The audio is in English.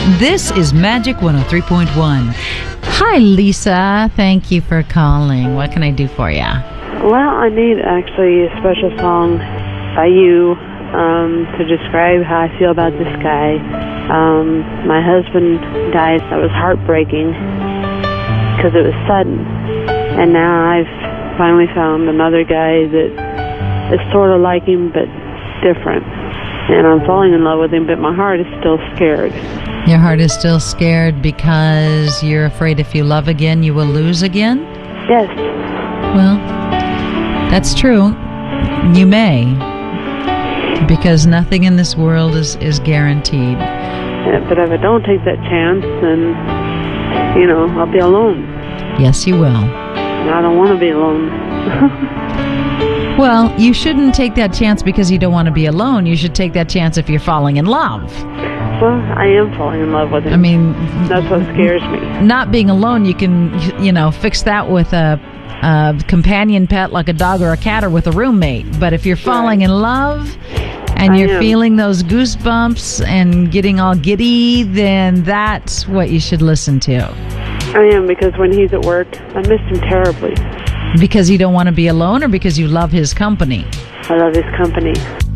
This is Magic 103.1. Hi, Lisa. Thank you for calling. What can I do for you? Well, I need actually a special song by you to describe how I feel about this guy. My husband died. That was heartbreaking because it was sudden. And now I've finally found another guy that is sort of like him but different. And I'm falling in love with him, but my heart is still scared. Your heart is still scared because you're afraid if you love again, you will lose again? Yes. Well, that's true. You may. Because nothing in this world is guaranteed. Yeah, but if I don't take that chance, then, I'll be alone. Yes, you will. And I don't want to be alone. Well, you shouldn't take that chance because you don't want to be alone. You should take that chance if you're falling in love. Well, I am falling in love with him. I mean, that's what scares me. Not being alone, you can, fix that with a companion pet like a dog or a cat or with a roommate. But if you're falling in love and you're feeling those goosebumps and getting all giddy, then that's what you should listen to. I am, because when he's at work, I miss him terribly. Because you don't want to be alone or because you love his company? I love his company.